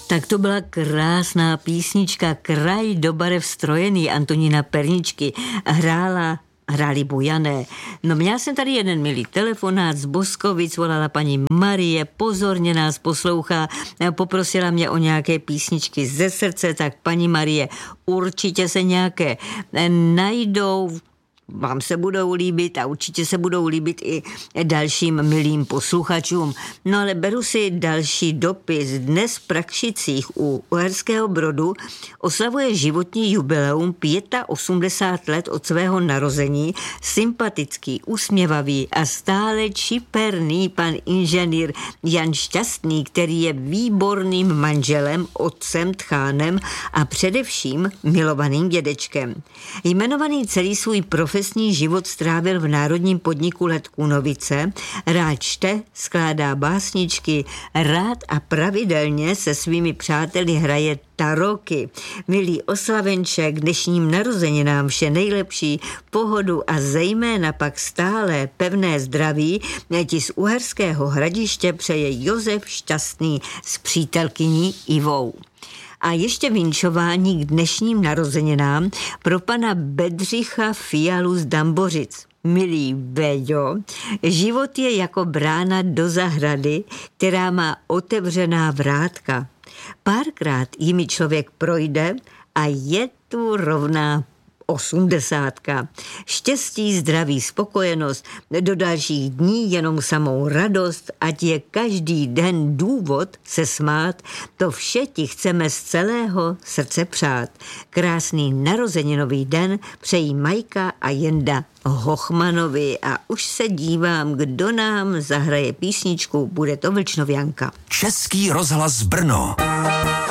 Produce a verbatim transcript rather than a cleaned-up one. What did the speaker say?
Tak to byla krásná písnička Kraj do barev strojený Antonína Perničky. Hrála Hráli bujané. No měla jsem tady jeden milý telefonát z Boskovic, volala paní Marie, pozorně nás poslouchá, poprosila mě o nějaké písničky ze srdce, tak paní Marie, určitě se nějaké najdou, vám se budou líbit a určitě se budou líbit i dalším milým posluchačům. No ale beru si další dopis. Dnes v Prakšicích u Uherského Brodu oslavuje životní jubileum osmdesát pět let od svého narození sympatický, usměvavý a stále čiperný pan inženýr Jan Šťastný, který je výborným manželem, otcem, tchánem a především milovaným dědečkem. Jmenovaný celý svůj profesní Profesní život strávil v národním podniku Let Kunovice, rád čte, skládá básničky, rád a pravidelně se svými přáteli hraje taroky. Milý oslavenček, dnešním narozeninám vše nejlepší, pohodu a zejména pak stále pevné zdraví ti z Uherského Hradiště přeje Josef Šťastný s přítelkyní Ivou. A ještě vinšování k dnešním narozeninám pro pana Bedřicha Fialu z Dambořic. Milý Beďo, život je jako brána do zahrady, která má otevřená vrátka. Párkrát jimi člověk projde a je tu rovná osmdesátka. Štěstí, zdraví, spokojenost, do dalších dní jenom samou radost, ať je každý den důvod se smát, to vše ti chceme z celého srdce přát. Krásný narozeninový den přejí Majka a Jenda Hochmanovi a už se dívám, kdo nám zahraje písničku, bude to Vlčnovianka. Český rozhlas Brno.